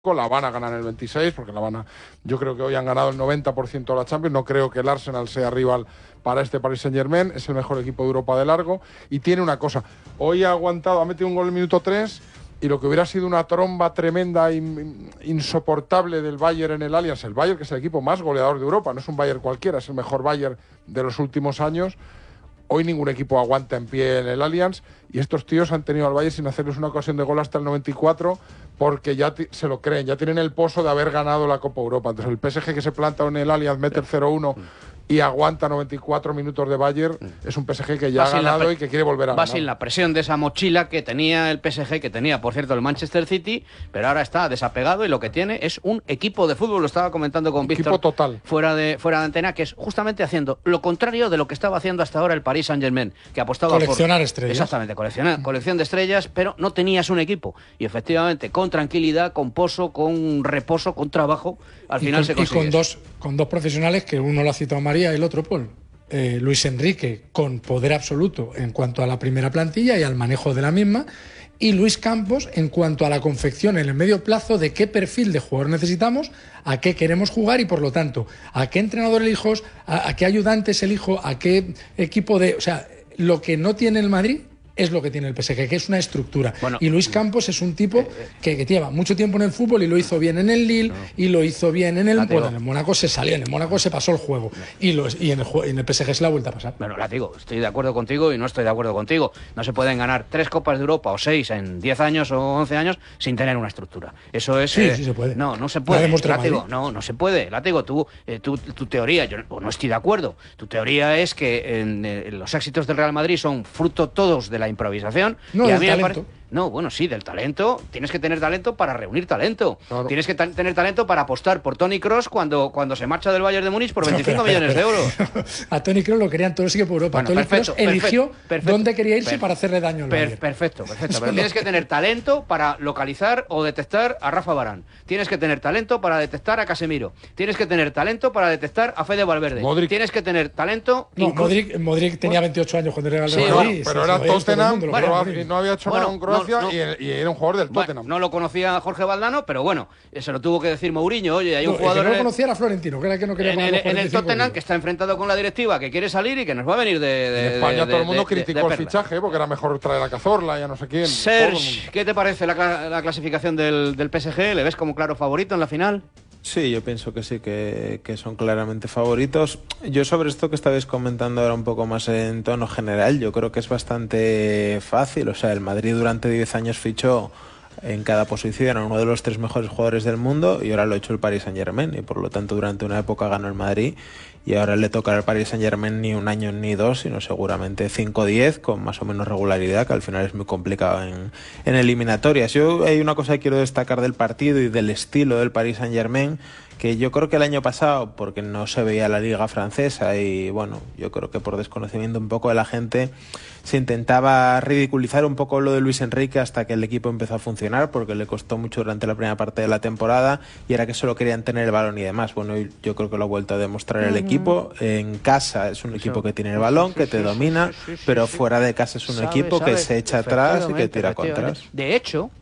la van a ganar en el 26, porque yo creo que hoy han ganado el 90% de la Champions, no creo que el Arsenal sea rival para este Paris Saint-Germain, es el mejor equipo de Europa de largo, y tiene una cosa, hoy ha metido un gol en el minuto 3, y lo que hubiera sido una tromba tremenda, insoportable del Bayern en el Allianz, el Bayern que es el equipo más goleador de Europa, no es un Bayern cualquiera, es el mejor Bayern de los últimos años. Hoy ningún equipo aguanta en pie en el Allianz y estos tíos han tenido al Bayern sin hacerles una ocasión de gol hasta el 94 porque ya se lo creen, ya tienen el pozo de haber ganado la Copa Europa. Entonces el PSG que se planta en el Allianz, mete el 0-1 y aguanta 94 minutos de Bayern, es un PSG que ya ha ganado y que quiere volver a ganar. Va sin la presión de esa mochila que tenía el PSG, que tenía, por cierto, el Manchester City, pero ahora está desapegado y lo que tiene es un equipo de fútbol, lo estaba comentando con Víctor fuera de antena, que es justamente haciendo lo contrario de lo que estaba haciendo hasta ahora el Paris Saint-Germain, que apostaba coleccionar estrellas. Exactamente, colección de estrellas, pero no tenías un equipo. Y efectivamente, con tranquilidad, con pozo, con reposo, con trabajo, al final se consigue. Y con dos profesionales, que uno lo ha citado María y el otro Paul. Luis Enrique, con poder absoluto en cuanto a la primera plantilla y al manejo de la misma, y Luis Campos en cuanto a la confección en el medio plazo de qué perfil de jugador necesitamos, a qué queremos jugar y, por lo tanto, a qué entrenador elijo, a qué ayudantes elijo, a qué equipo de... O sea, lo que no tiene el Madrid es lo que tiene el PSG, que es una estructura. Bueno, y Luis Campos es un tipo que lleva mucho tiempo en el fútbol y lo hizo bien en el Lille y lo hizo bien en el... Bueno, en el Mónaco se salió, en el Mónaco se pasó el juego y en el PSG se la ha vuelto a pasar. Bueno, Látigo, estoy de acuerdo contigo y no estoy de acuerdo contigo. No se pueden ganar 3 Copas de Europa o 6 en 10 años o 11 años sin tener una estructura. Eso es... Sí se puede. No se puede, Látigo. No se puede. Látigo, tu teoría, yo no estoy de acuerdo. Tu teoría es que los éxitos del Real Madrid son fruto todos de la improvisación. No, y a del mí talento. No, bueno, sí, del talento. Tienes que tener talento para reunir talento. Claro. Tienes que tener talento para apostar por Toni Kroos cuando se marcha del Bayern de Múnich por 25 millones de euros. A Toni Kroos lo querían todos los equipos de Europa. Toni Kroos eligió dónde quería irse para hacerle daño al Bayern. Perfecto. Pero tienes que tener talento para localizar o detectar a Rafa Varane. Tienes que tener talento para detectar a Casemiro. Tienes que tener talento para detectar a Fede Valverde. Modric. Tienes que tener talento... No, Modric tenía 28 años cuando era el Real Madrid. Pero era Tottenham, no había hecho nada con Croacia y era un jugador del Tottenham. No lo conocía Jorge Valdano, pero bueno, se lo tuvo que decir Mourinho. Oye, hay un jugador... El que no lo conocía era Florentino, que era el que no quería pagar en el Tottenham, que está enfrentado con la directiva, que quiere salir y que nos va a venir en España todo el mundo criticó el fichaje, porque era mejor traer a Cazorla y a no sé quién. Serge, ¿qué te parece la clasificación del PSG? ¿Le ves como claro favorito en la final? Sí, yo pienso que sí, que son claramente favoritos. Yo sobre esto que estabais comentando ahora un poco más en tono general, yo creo que es bastante fácil. O sea, el Madrid durante 10 años fichó en cada posición a uno de los 3 mejores jugadores del mundo y ahora lo ha hecho el Paris Saint-Germain y por lo tanto durante una época ganó el Madrid y ahora le toca al Paris Saint-Germain ni un año ni 2, sino seguramente 5 o 10 con más o menos regularidad, que al final es muy complicado en eliminatorias. Yo hay una cosa que quiero destacar del partido y del estilo del Paris Saint-Germain, que yo creo que el año pasado, porque no se veía la liga francesa y bueno, yo creo que por desconocimiento un poco de la gente, se intentaba ridiculizar un poco lo de Luis Enrique hasta que el equipo empezó a funcionar, porque le costó mucho durante la primera parte de la temporada y era que solo querían tener el balón y demás. Bueno, yo creo que lo ha vuelto a demostrar el equipo. En casa es un equipo que tiene el balón, que te domina, pero fuera de casa es un equipo que se echa atrás y que tira contras. De hecho,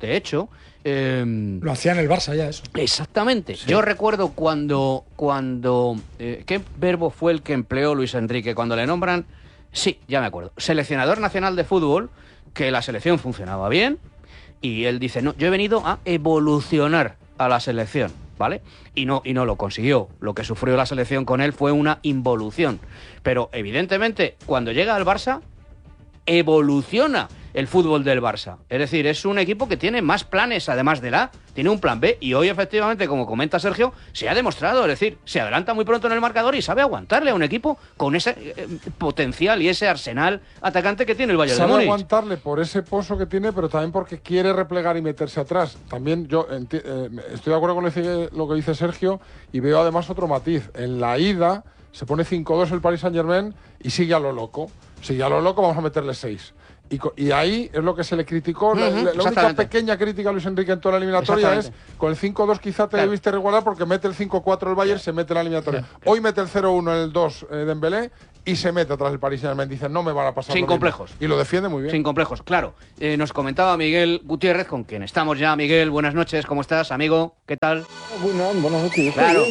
lo hacía en el Barça ya eso. Exactamente. Sí. Yo recuerdo cuando ¿qué verbo fue el que empleó Luis Enrique cuando le nombran? Sí, ya me acuerdo. Seleccionador nacional de fútbol, que la selección funcionaba bien y él dice, no, yo he venido a evolucionar a la selección, ¿vale? Y no lo consiguió. Lo que sufrió la selección con él fue una involución. Pero evidentemente, cuando llega al Barça, evoluciona el fútbol del Barça. Es decir, es un equipo que tiene más planes además del A, tiene un plan B y hoy efectivamente, como comenta Sergio, se ha demostrado, es decir, se adelanta muy pronto en el marcador y sabe aguantarle a un equipo con ese potencial y ese arsenal atacante que tiene el Bayern de Múnich. Sabe aguantarle por ese pozo que tiene, pero también porque quiere replegar y meterse atrás. También yo estoy de acuerdo con lo que dice Sergio y veo además otro matiz. En la ida se pone 5-2 el Paris Saint-Germain y sigue a lo loco. Sigue a lo loco, vamos a meterle 6. Y ahí es lo que se le criticó. La única pequeña crítica a Luis Enrique en toda la eliminatoria es con el 5-2 quizá te debiste regular porque mete el 5-4 el Bayern, se mete en la eliminatoria. Hoy mete el 0-1 el 2 Dembélé y se mete atrás del Paris Saint-Germain, dice no me van a pasar. Sin complejos. Y lo defiende muy bien. Sin complejos, claro. Nos comentaba Miguel Gutiérrez, con quien estamos ya. Miguel, buenas noches, ¿cómo estás, amigo? ¿Qué tal? Buenas noches. Claro,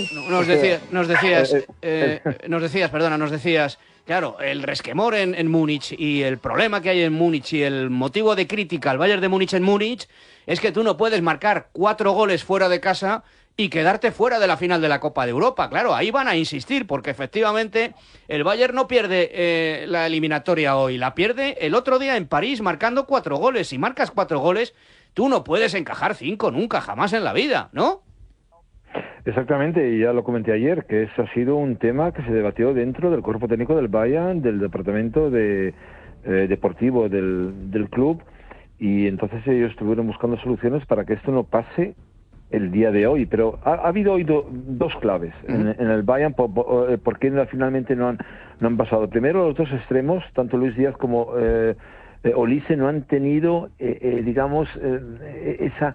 nos decías, claro, el resquemor en Múnich y el problema que hay en Múnich y el motivo de crítica al Bayern de Múnich en Múnich es que tú no puedes marcar 4 goles fuera de casa y quedarte fuera de la final de la Copa de Europa. Claro, ahí van a insistir, porque efectivamente el Bayern no pierde la eliminatoria hoy, la pierde el otro día en París marcando 4 goles. Si marcas 4 goles, tú no puedes encajar 5 nunca, jamás en la vida, ¿no? Exactamente, y ya lo comenté ayer, que ese ha sido un tema que se debatió dentro del cuerpo técnico del Bayern, del departamento deportivo del club, y entonces ellos estuvieron buscando soluciones para que esto no pase el día de hoy, pero ha habido hoy dos claves en el Bayern por qué finalmente no han pasado. Primero, los dos extremos, tanto Luis Díaz como Olise, no han tenido esa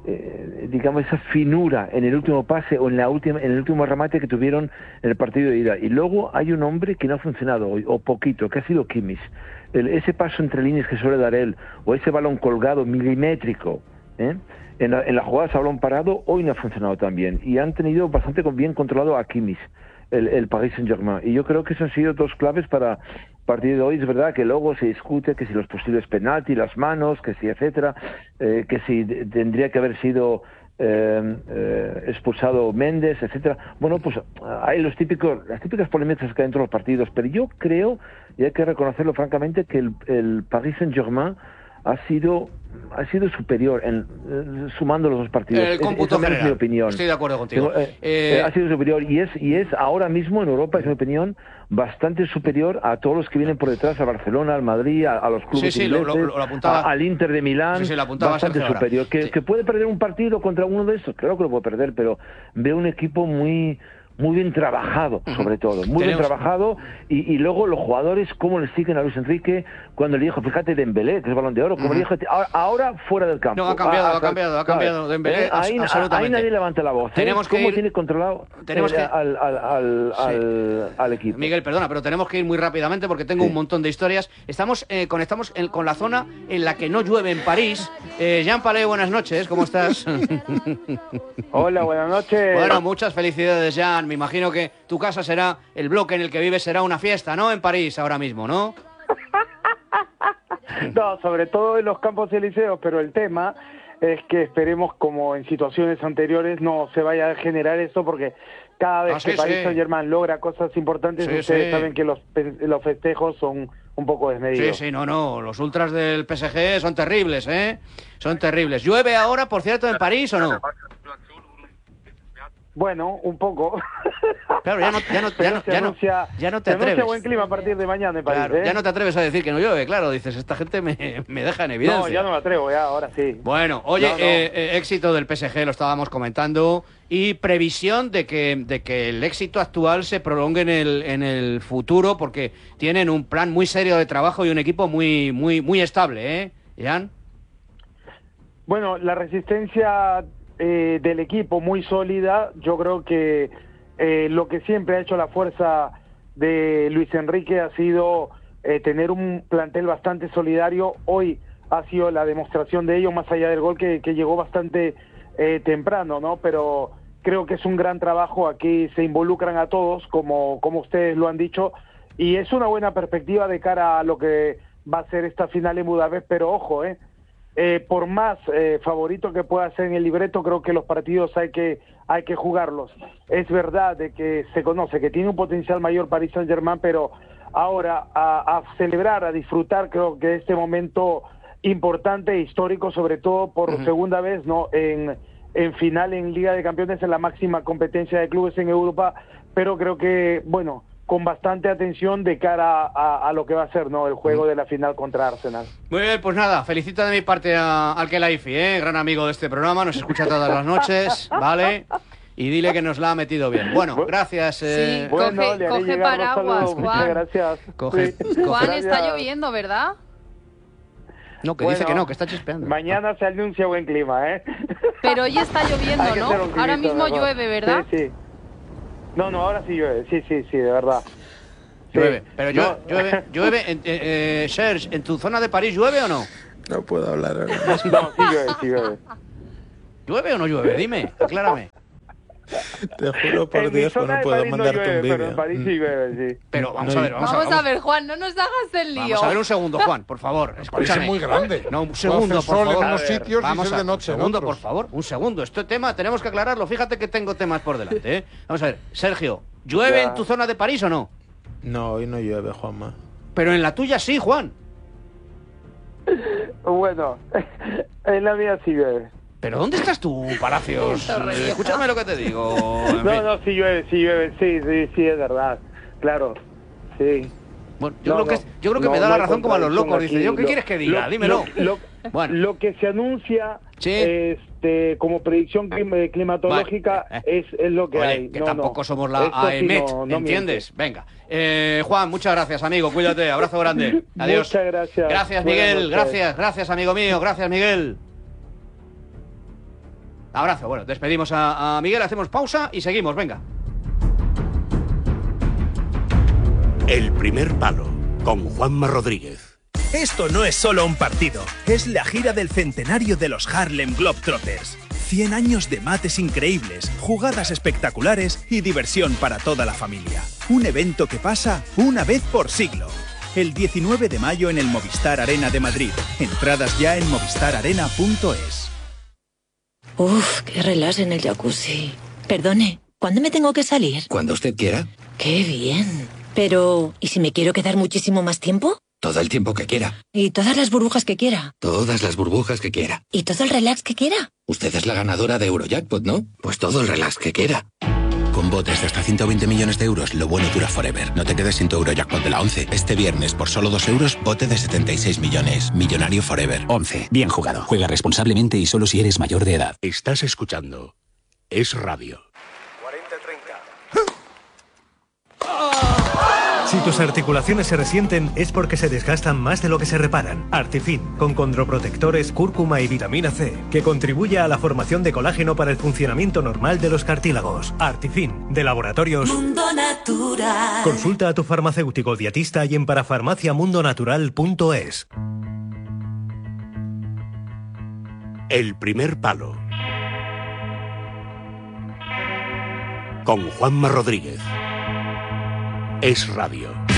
finura en el último pase o en el último remate que tuvieron en el partido de ida. Y luego hay un hombre que no ha funcionado hoy, o poquito, que ha sido Kimmich. Ese paso entre líneas que suele dar él, o ese balón colgado milimétrico, en la jugada de balón parado, hoy no ha funcionado tan bien. Y han tenido bastante bien controlado a Kimmich, el Paris Saint-Germain. Y yo creo que esas han sido dos claves para partir de hoy. Es verdad que luego se discute que si los posibles penaltis, las manos, que si etcétera, que si tendría que haber sido expulsado Méndez, etcétera. Bueno, pues hay las típicas polémicas que hay dentro de los partidos, pero yo creo, y hay que reconocerlo francamente, que el Paris Saint-Germain ha sido superior sumando los dos partidos. El cómputo general, es mi opinión. Estoy de acuerdo contigo. Ha sido superior y es ahora mismo en Europa, es mi opinión, bastante superior a todos los que vienen por detrás, a Barcelona, al Madrid, a los clubes ingleses, lo apuntaba, al Inter de Milán. Sí, lo apuntaba bastante Sergio superior. Que puede perder un partido contra uno de estos, creo que lo puede perder, pero veo un equipo muy bien trabajado, sobre todo, muy bien trabajado, y luego los jugadores cómo le siguen a Luis Enrique cuando le dijo, fíjate, Dembélé, que es Balón de Oro, como le dijo, ahora fuera del campo. No, ha cambiado Dembélé, absolutamente. Ahí nadie levanta la voz. Tenemos que ¿Cómo tiene controlado al equipo? Miguel, perdona, pero tenemos que ir muy rápidamente porque tengo un montón de historias. Conectamos con la zona en la que no llueve en París. Jean Palais, buenas noches, ¿cómo estás? Hola, buenas noches. Bueno, muchas felicidades, Jean. Me imagino que tu casa será, el bloque en el que vives será una fiesta, ¿no? En París ahora mismo, ¿no? No, sobre todo en los Campos Elíseos, pero el tema es que esperemos, como en situaciones anteriores, no se vaya a generar eso, porque cada vez que Paris Saint-Germain logra cosas importantes, ustedes saben que los festejos son un poco desmedidos. Sí, no, los ultras del PSG son terribles, ¿eh? Son terribles. ¿Llueve ahora, por cierto, en París o no? Bueno, un poco. Claro, ya no te atreves. Buen clima a partir de mañana en París, claro, ya no te atreves a decir que no llueve, claro, dices, esta gente me deja en evidencia. No, ya no me atrevo, ahora sí. Bueno, oye, éxito del PSG, lo estábamos comentando, y previsión de que el éxito actual se prolongue en el futuro, porque tienen un plan muy serio de trabajo y un equipo muy estable, ¿eh, Jan? Bueno, la resistencia del equipo muy sólida. Yo creo que lo que siempre ha hecho la fuerza de Luis Enrique ha sido tener un plantel bastante solidario. Hoy ha sido la demostración de ello, más allá del gol que llegó bastante temprano, ¿no? Pero creo que es un gran trabajo. Aquí se involucran a todos, como ustedes lo han dicho, y es una buena perspectiva de cara a lo que va a ser esta final en Budapest. Pero ojo, por más favorito que pueda ser en el libreto, creo que los partidos hay que jugarlos. Es verdad de que se conoce que tiene un potencial mayor Paris Saint-Germain, pero ahora a celebrar, a disfrutar, creo que este momento importante e histórico, sobre todo por segunda vez, ¿no? En final en Liga de Campeones, en la máxima competencia de clubes en Europa, pero creo que, bueno, con bastante atención de cara a lo que va a ser, ¿no?, el juego de la final contra Arsenal. Muy bien, pues nada, felicito de mi parte al Kelaifi, gran amigo de este programa, nos escucha todas las noches, ¿vale? Y dile que nos la ha metido bien. Bueno, gracias. Sí, bueno, coge paraguas, Juan. Muchas gracias. Juan, está lloviendo, ¿verdad? No, que dice que no, que está chispeando. Mañana se anuncia buen clima, Pero hoy está lloviendo, ¿no? Ahora mismo llueve, ¿verdad? Sí. No, ahora sí llueve, sí, de verdad. Llueve. Pero llueve, Serge, ¿en tu zona de París llueve o no? No puedo hablar ahora. No, sí llueve. ¿Llueve o no llueve? Dime, aclárame. Te juro por En mi Dios que zona no de puedo París no mandarte llueve, un pero en vídeo. París sí llueve, sí. Pero vamos No, a ver, Vamos a ver, Juan, no nos hagas el lío. Vamos a ver un segundo, Juan, por favor. París Escúchame. es muy grande. No, un Puede segundo, hacer por sol favor. en unos sitios y Vamos ser de noche un en segundo, otros. por favor. Un segundo. Este tema tenemos que aclararlo. Fíjate que tengo temas por delante, ¿eh? Vamos a ver, Sergio, ¿llueve Ya. en tu zona de París o no? No, hoy no llueve, Juanma. Pero en la tuya sí, Juan. Bueno, en la mía sí llueve. ¿Pero dónde estás tú, Palacios? Torrevieja. Escúchame lo que te digo. En fin. No, sí llueve, sí, es verdad. Claro, sí. Bueno, yo creo que me da la razón como a los locos. Dice, ¿yo qué quieres que diga? Dímelo. Bueno. Lo que se anuncia Sí. como predicción climatológica Vale. es lo que Oye, hay. que No, tampoco no. somos la Esto sí AEMET, no ¿entiendes? Venga. Juan, muchas gracias, amigo. Cuídate. Abrazo grande. Adiós. Muchas gracias. Gracias, Buenas Miguel. noches. Gracias, amigo mío. Gracias, Miguel. Abrazo. Bueno, despedimos a Miguel, hacemos pausa y seguimos. Venga. El primer palo, con Juanma Rodríguez. Esto no es solo un partido, es la gira del centenario de los Harlem Globetrotters. 100 años de mates increíbles, jugadas espectaculares y diversión para toda la familia. Un evento que pasa una vez por siglo. El 19 de mayo en el Movistar Arena de Madrid. Entradas ya en movistararena.es. Uf, qué relax en el jacuzzi. Perdone, ¿cuándo me tengo que salir? Cuando usted quiera. Qué bien. Pero, ¿y si me quiero quedar muchísimo más tiempo? Todo el tiempo que quiera. ¿Y todas las burbujas que quiera? Todas las burbujas que quiera. ¿Y todo el relax que quiera? Usted es la ganadora de Eurojackpot, ¿no? Pues todo el relax que quiera. Con botes de hasta 120 millones de euros, lo bueno dura forever. No te quedes sin tu Eurojackpot de la 11. Este viernes, por solo 2 euros, bote de 76 millones. Millonario forever. 11. Bien jugado. Juega responsablemente y solo si eres mayor de edad. Estás escuchando Es Radio. Si tus articulaciones se resienten es porque se desgastan más de lo que se reparan. Artifin, con condroprotectores, cúrcuma y vitamina C, que contribuye a la formación de colágeno para el funcionamiento normal de los cartílagos. Artifin, de Laboratorios Mundo Natural. Consulta a tu farmacéutico dietista y en parafarmaciamundonatural.es. El primer palo, con Juanma Rodríguez. Es Radio.